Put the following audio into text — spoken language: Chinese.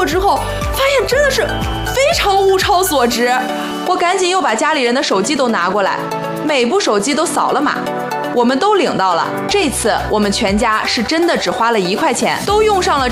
之后，发现真的是非常物超所值。我赶紧又把家里人的手机都拿过来，每部手机都扫了码，我们都领到了。这次我们全家是真的只花了1块钱，都用上了